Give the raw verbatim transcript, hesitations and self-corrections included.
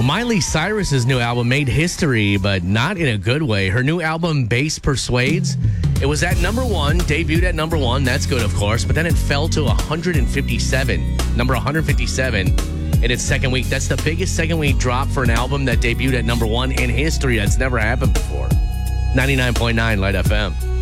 Well, Miley Cyrus's new album made history, but not in a good way. Her new album, Bass Persuades, it was at number one, debuted at number one. That's good, of course. But then it fell to one hundred fifty-seven, number one hundred fifty-seven in its second week. That's the biggest second week drop for an album that debuted at number one in history. That's never happened before. ninety-nine point nine Light F M.